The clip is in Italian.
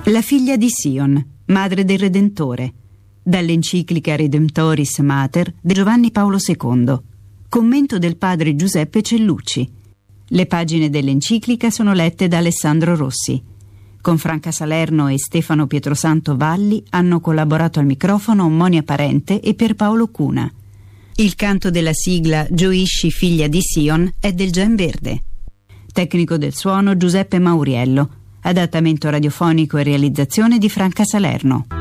La figlia di Sion, madre del Redentore, dall'enciclica Redemptoris Mater di Giovanni Paolo II, commento del padre Giuseppe Cellucci. Le pagine dell'enciclica sono lette da Alessandro Rossi. Con Franca Salerno e Stefano Pietrosanto Valli hanno collaborato al microfono Monia Parente e Pierpaolo Cuna. Il canto della sigla Gioisci figlia di Sion è del Gen Verde. Tecnico del suono Giuseppe Mauriello. Adattamento radiofonico e realizzazione di Franca Salerno.